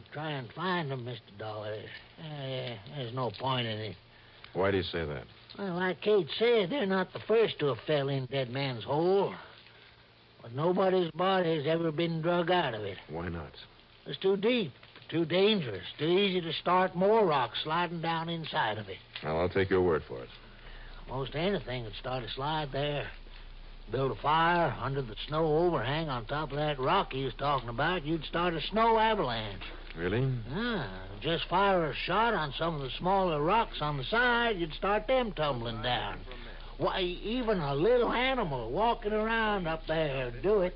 try and find them, Mr. Dollar. There's no point in it. Why do you say that? Well, like Kate said, they're not the first to have fell in Dead Man's Hole. But nobody's body has ever been drug out of it. Why not? It's too deep, too dangerous, too easy to start more rocks sliding down inside of it. Well, I'll take your word for it. Most anything would start a slide there. Build a fire under the snow overhang on top of that rock he was talking about, you'd start a snow avalanche. Really? Just fire a shot on some of the smaller rocks on the side, you'd start them tumbling down. Why, even a little animal walking around up there would do it.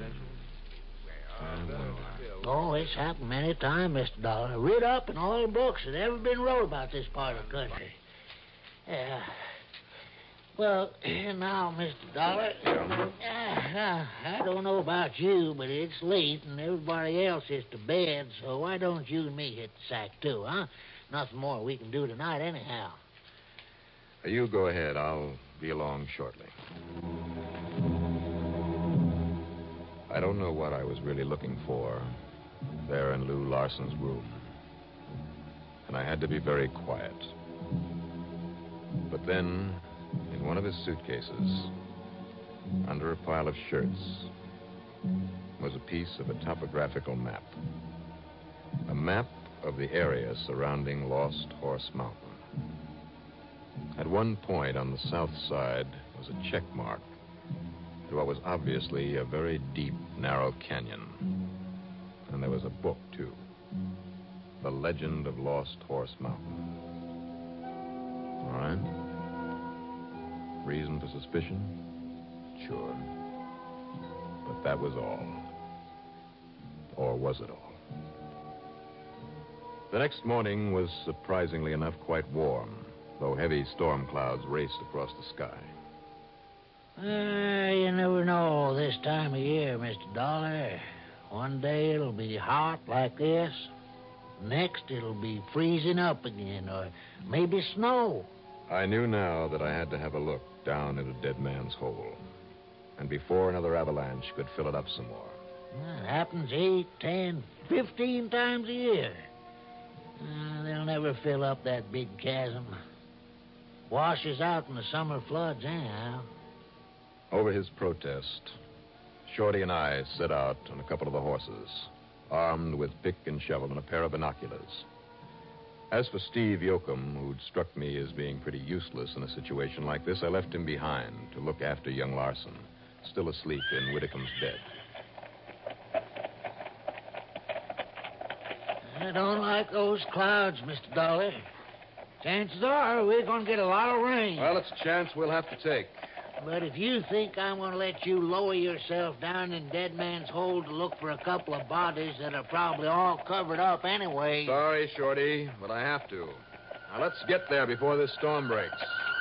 Oh, it's happened many times, Mr. Dollar. Read up in all the books that ever been wrote about this part of the country. Yeah. Well, now, Mr. Dollar, I don't know about you, but it's late and everybody else is to bed, so why don't you and me hit the sack too, huh? Nothing more we can do tonight anyhow. You go ahead. I'll be along shortly. I don't know what I was really looking for there in Lou Larson's room. And I had to be very quiet. But then, in one of his suitcases, under a pile of shirts, was a piece of a topographical map. A map of the area surrounding Lost Horse Mountain. At one point on the south side was a check mark to what was obviously a very deep, narrow canyon. And there was a book, too. The Legend of Lost Horse Mountain. All right. Reason for suspicion? Sure. But that was all. Or was it all? The next morning was, surprisingly enough, quite warm, though heavy storm clouds raced across the sky. You never know this time of year, Mr. Dollar. One day it'll be hot like this. Next it'll be freezing up again, or maybe snow. I knew now that I had to have a look down into Dead Man's Hole. And before another avalanche could fill it up some more. It happens 8, 10, 15 times a year. They'll never fill up that big chasm. Washes out in the summer floods anyhow. Over his protest, Shorty and I set out on a couple of the horses, armed with pick and shovel and a pair of binoculars. As for Steve Yoakum, who'd struck me as being pretty useless in a situation like this, I left him behind to look after young Larson, still asleep in Whittecomb's bed. I don't like those clouds, Mr. Dollar. Chances are we're going to get a lot of rain. Well, it's a chance we'll have to take. But if you think I'm going to let you lower yourself down in Dead Man's Hole to look for a couple of bodies that are probably all covered up anyway... Sorry, Shorty, but I have to. Now, let's get there before this storm breaks.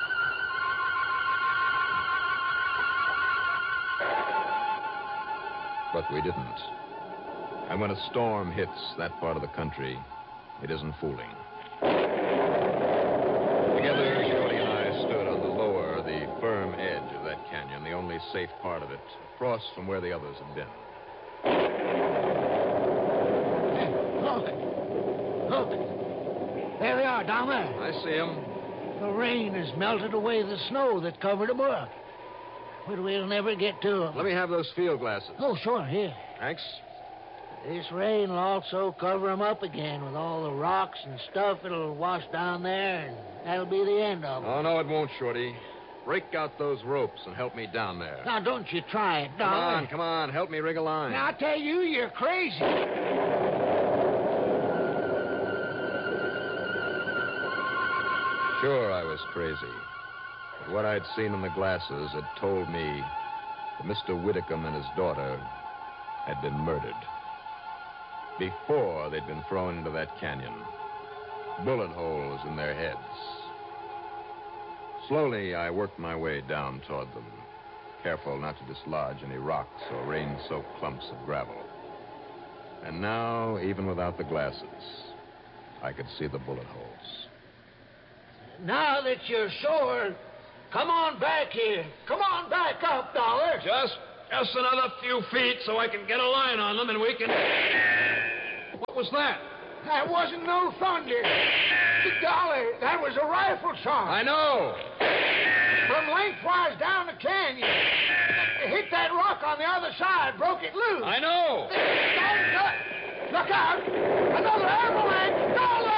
But we didn't. And when a storm hits that part of the country, it isn't fooling. Together, Shorty and I stood on the lower, the firm edge of that canyon, the only safe part of it, across from where the others had been. Hey, look. There they are, down there. I see them. The rain has melted away the snow that covered them up. But we'll never get to them. Let me have those field glasses. Oh, sure, here. Thanks. This rain will also cover them up again with all the rocks and stuff that'll wash down there, and that'll be the end of them. Oh, no, it won't, Shorty. Break out those ropes and help me down there. Now, don't you try it, Dollar. Come on. Help me rig a line. Now, I tell you, you're crazy. Sure, I was crazy. But what I'd seen in the glasses had told me that Mr. Whitcomb and his daughter had been murdered. Before they'd been thrown into that canyon. Bullet holes in their heads. Slowly, I worked my way down toward them, careful not to dislodge any rocks or rain-soaked clumps of gravel. And now, even without the glasses, I could see the bullet holes. Now that you're sure, come on back here. Come on back up, Dollar. Just another few feet so I can get a line on them and we can... What was that? That wasn't no thunder. Dollar, that was a rifle shot. I know. From lengthwise down the canyon. It hit that rock on the other side, broke it loose. I know. Look out! Another avalanche! Dollar!